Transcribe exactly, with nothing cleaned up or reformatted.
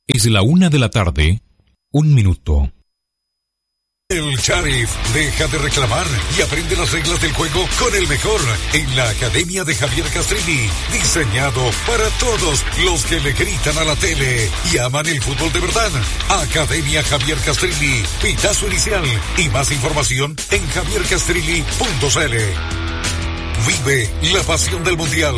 Es la una de la tarde, un minuto. El Sheriff deja de reclamar y aprende las reglas del juego con el mejor en la Academia de Javier Castrilli, diseñado para todos los que le gritan a la tele y aman el fútbol de verdad. Academia Javier Castrilli, pitazo inicial y más información en javier castrilli punto c l. Vive la pasión del mundial.